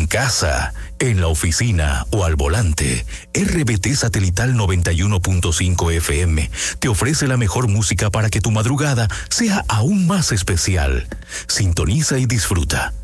casa, en la oficina o al volante, RBT Satelital 91.5 FM te ofrece la mejor música para que tu madrugada sea aún más especial. Sintoniza y disfruta.